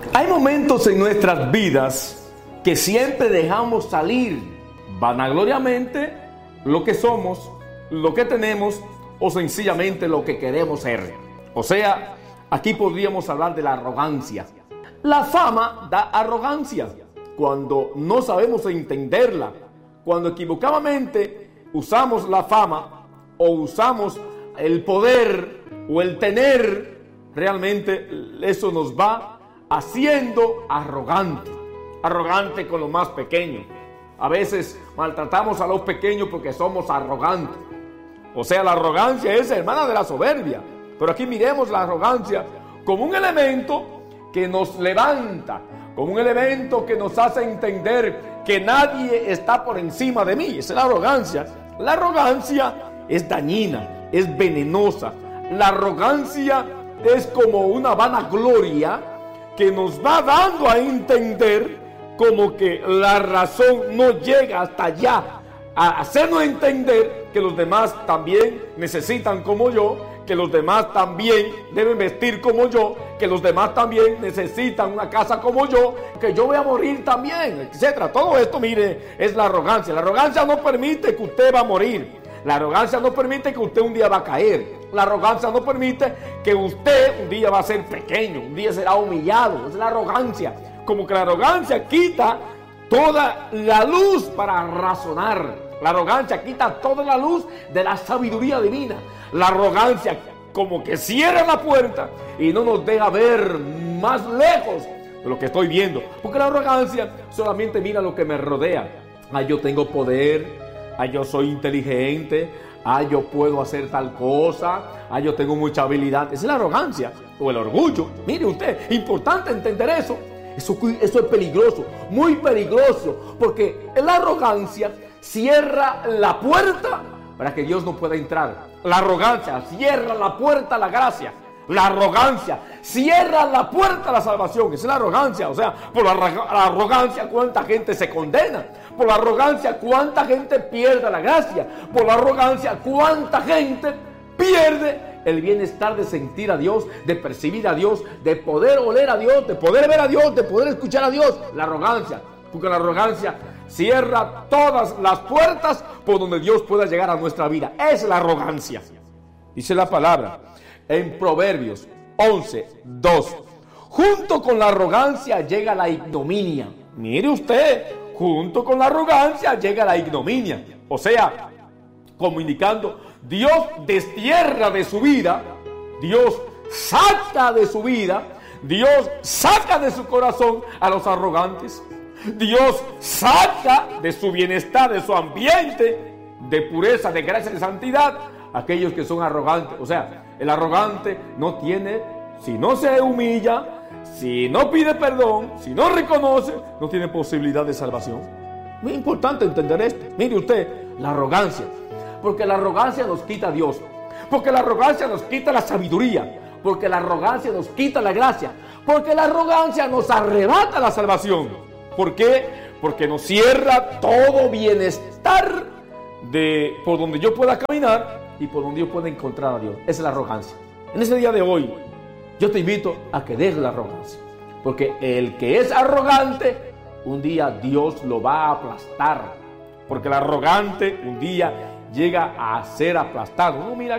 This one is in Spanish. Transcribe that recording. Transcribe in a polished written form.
Hay momentos en nuestras vidas que siempre dejamos salir vanagloriamente lo que somos, lo que tenemos o sencillamente lo que queremos ser. O sea, aquí podríamos hablar de la arrogancia. La fama da arrogancia cuando no sabemos entenderla, cuando equivocadamente usamos la fama o usamos el poder o el tener, realmente eso nos va haciendo arrogante con los más pequeños. A veces maltratamos a los pequeños porque somos arrogantes. O sea, la arrogancia es hermana de la soberbia. Pero aquí miremos la arrogancia como un elemento que nos levanta, como un elemento que nos hace entender que nadie está por encima de mí. Esa es la arrogancia. La arrogancia es dañina, es venenosa. La arrogancia es como una vanagloria que nos va dando a entender como que la razón no llega hasta allá, a hacernos entender que los demás también necesitan como yo, que los demás también deben vestir como yo, que los demás también necesitan una casa como yo, que yo voy a morir también, etcétera. Todo esto, mire, es la arrogancia. La arrogancia no permite que usted va a morir. La arrogancia no permite que usted un día va a caer. La arrogancia no permite que usted un día va a ser pequeño, un día será humillado. Es la arrogancia. Como que la arrogancia quita toda la luz para razonar. La arrogancia quita toda la luz de la sabiduría divina. La arrogancia como que cierra la puerta y no nos deja ver más lejos de lo que estoy viendo. Porque la arrogancia solamente mira lo que me rodea. Yo tengo poder. Yo soy inteligente. Yo puedo hacer tal cosa. Yo tengo mucha habilidad. Esa es la arrogancia o el orgullo. Mire usted, importante entender eso. Eso es peligroso, muy peligroso, porque la arrogancia cierra la puerta para que Dios no pueda entrar. La arrogancia cierra la puerta a la gracia. La arrogancia cierra la puerta a la salvación. Esa es la arrogancia. O sea, por la arrogancia cuánta gente se condena. Por la arrogancia cuánta gente pierde la gracia. Por la arrogancia cuánta gente pierde el bienestar de sentir a Dios, de percibir a Dios, de poder oler a Dios, de poder ver a Dios, de poder escuchar a Dios. La arrogancia, porque la arrogancia cierra todas las puertas por donde Dios pueda llegar a nuestra vida. Es la arrogancia. Dice la palabra en Proverbios 11:2. Junto con la arrogancia llega la ignominia. Mire usted, junto con la arrogancia llega la ignominia. O sea, como indicando, Dios destierra de su vida, Dios saca de su vida, Dios saca de su corazón a los arrogantes, Dios saca de su bienestar, de su ambiente de pureza, de gracia, de santidad, aquellos que son arrogantes. O sea, el arrogante no tiene, si no se humilla, si no pide perdón, si no reconoce, no tiene posibilidad de salvación. Muy importante entender esto. Mire usted, la arrogancia. Porque la arrogancia nos quita a Dios. Porque la arrogancia nos quita la sabiduría. Porque la arrogancia nos quita la gracia. Porque la arrogancia nos arrebata la salvación. ¿Por qué? Porque nos cierra todo bienestar por donde yo pueda caminar y por donde yo pueda encontrar a Dios. Esa es la arrogancia. En ese día de hoy, yo te invito a que dejes la arrogancia. Porque el que es arrogante, un día Dios lo va a aplastar. Porque el arrogante un día llega a ser aplastado. No, mira